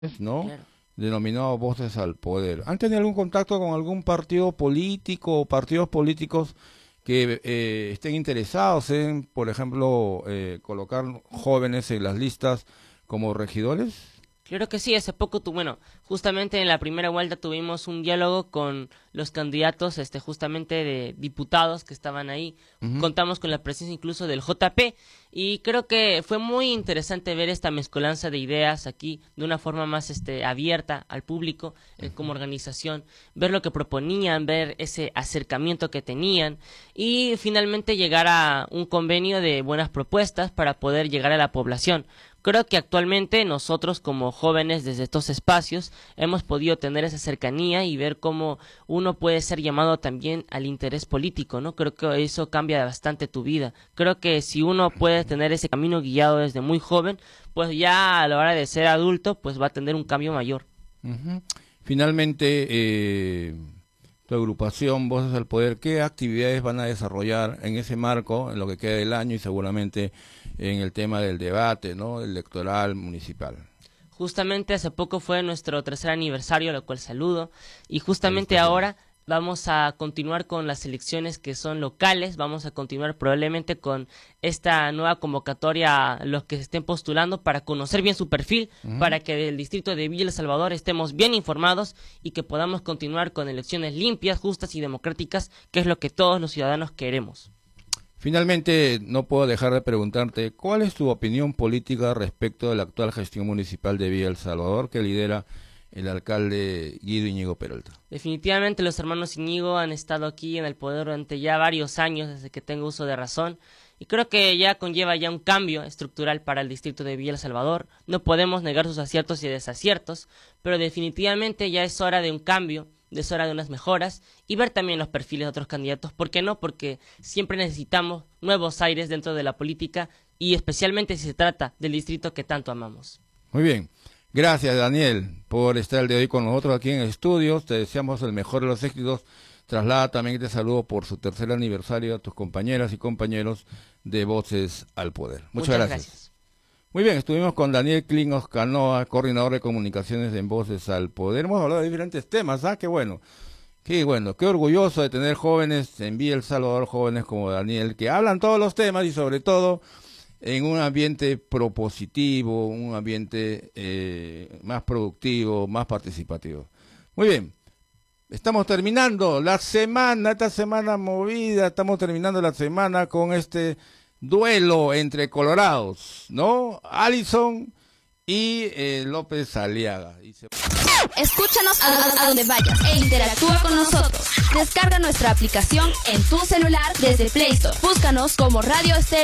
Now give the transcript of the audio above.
¿no? Claro. Denominado Voces al Poder. ¿Han tenido algún contacto con algún partido político o partidos políticos que estén interesados en, por ejemplo, colocar jóvenes en las listas como regidores? Claro que sí, hace poco, bueno, justamente en la primera vuelta tuvimos un diálogo con los candidatos, justamente de diputados que estaban ahí. Contamos con la presencia incluso del JP y creo que fue muy interesante ver esta mezcolanza de ideas aquí de una forma más abierta al público, como organización, ver lo que proponían, ver ese acercamiento que tenían y finalmente llegar a un convenio de buenas propuestas para poder llegar a la población. Creo que actualmente nosotros como jóvenes desde estos espacios hemos podido tener esa cercanía y ver cómo uno puede ser llamado también al interés político, ¿no? Creo que eso cambia bastante tu vida. Creo que si uno puede tener ese camino guiado desde muy joven, pues ya a la hora de ser adulto, pues va a tener un cambio mayor. Finalmente, tu agrupación Voces al Poder, ¿qué actividades van a desarrollar en ese marco, en lo que queda del año y seguramente en el tema del debate, ¿no?, electoral municipal? Justamente hace poco fue nuestro 3er aniversario, lo cual saludo, y justamente ahora vamos a continuar con las elecciones que son locales, vamos a continuar probablemente con esta nueva convocatoria a los que se estén postulando para conocer bien su perfil, para que del distrito de Villa El Salvador estemos bien informados y que podamos continuar con elecciones limpias, justas y democráticas, que es lo que todos los ciudadanos queremos. Finalmente, no puedo dejar de preguntarte, ¿cuál es tu opinión política respecto de la actual gestión municipal de Villa El Salvador que lidera el alcalde Guido Iñigo Peralta? Definitivamente los hermanos Iñigo han estado aquí en el poder durante ya varios años, desde que tengo uso de razón, y creo que ya conlleva ya un cambio estructural para el distrito de Villa El Salvador. No podemos negar sus aciertos y desaciertos, pero definitivamente ya es hora de un cambio, es hora de unas mejoras y ver también los perfiles de otros candidatos. ¿Por qué no? Porque siempre necesitamos nuevos aires dentro de la política y especialmente si se trata del distrito que tanto amamos. Muy bien. Gracias, Daniel, por estar el día de hoy con nosotros aquí en estudios. Te deseamos el mejor de los éxitos. Traslada también este saludo por su 3er aniversario a tus compañeras y compañeros de Voces al Poder. Muchas gracias. Muy bien, estuvimos con Daniel Clingos Canoa, coordinador de comunicaciones en Voces al Poder. Hemos hablado de diferentes temas, qué bueno, qué orgulloso de tener jóvenes en Villa El Salvador, jóvenes como Daniel, que hablan todos los temas y sobre todo en un ambiente propositivo, un ambiente más productivo, más participativo. Muy bien, estamos terminando la semana, esta semana movida, estamos terminando la semana con este duelo entre colorados, ¿no? Alison y López Aliaga. Escúchanos a donde vayas e interactúa con nosotros. Descarga nuestra aplicación en tu celular desde Play Store. Búscanos como Radio Estéreo.